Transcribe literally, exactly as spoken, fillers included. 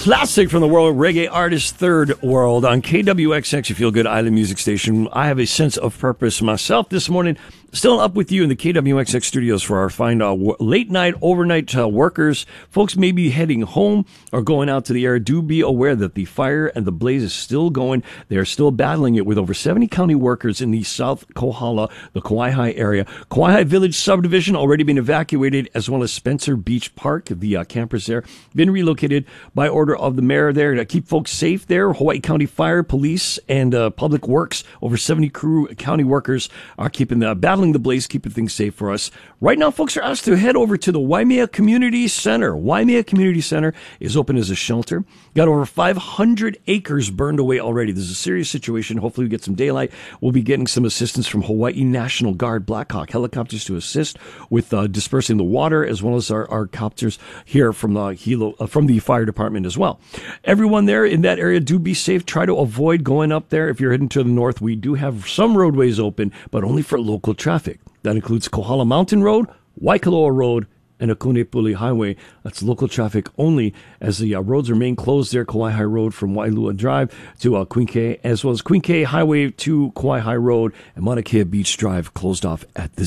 classic from the world reggae artist Third World on K W X X, you feel good island music station. I have a sense of purpose myself this morning. Still up with you in the K W X X studios for our fine uh, late night, overnight uh, workers. Folks may be heading home or going out to the air. Do be aware that the fire and the blaze is still going. They are still battling it with over seventy county workers in the South Kohala, the Kauai High area. Kauai High Village subdivision already been evacuated, as well as Spencer Beach Park. The uh, campers there been relocated by order of the mayor there to keep folks safe there. Hawaii County Fire, Police, and uh, Public Works, over seventy crew county workers are keeping the battling the blaze, keeping things safe for us. Right now, folks are asked to head over to the Waimea Community Center. Waimea Community Center is open as a shelter. Got over five hundred acres burned away already. This is a serious situation. Hopefully we get some daylight. We'll be getting some assistance from Hawaii National Guard Blackhawk helicopters to assist with uh, dispersing the water, as well as our, our copters here from the Hilo, uh, from the fire department as well. Everyone there in that area, do be safe. Try to avoid going up there. If you're heading to the north, we do have some roadways open, but only for local traffic. That includes Kohala Mountain Road, Waikoloa Road, and Akunepuli Highway. That's local traffic only, as the uh, roads remain closed there. Kauai High Road from Wailua Drive to uh, Queen K, as well as Queen K Highway to Kauai High Road and Mauna Kea Beach Drive closed off at this